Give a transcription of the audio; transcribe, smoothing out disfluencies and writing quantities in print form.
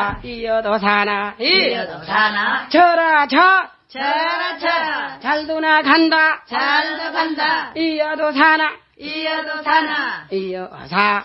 사나 이어도 사나 이어도 사나 저라 저 저라 저 잘도나 간다 잘도 간다 이어도 사나 이어도 사나 이어사